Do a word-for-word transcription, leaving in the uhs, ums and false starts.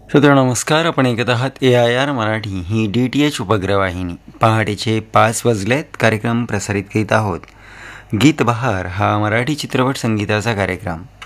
श्रोते नमस्कार. आपण ऐकत आहात ए I R Marathi he D T H उपग्रहवाहिनी. पहाटेचे पाच वाजलेत. कार्यक्रम प्रसारित करीत आहोत. गीत बहार हा मराठी चित्रपट संगीताचा कार्यक्रम.